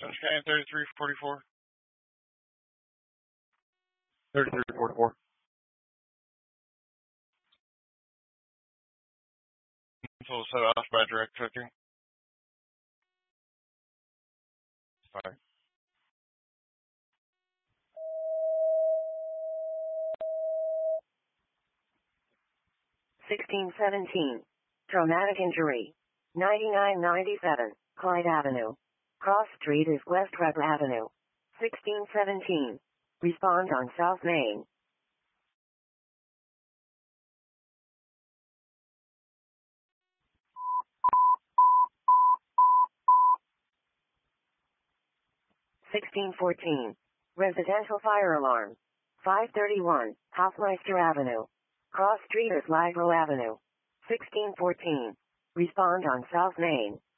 Orange County 3344. 3344. Until set off by direct cooking. Fine. Traumatic injury. 9997, Clyde Avenue. Cross Street is West Rep Avenue. 1617. Respond on South Main. Residential fire alarm. 531, Hofmeister Avenue. Cross Street is Ligro Avenue. 1614. Respond on South Main.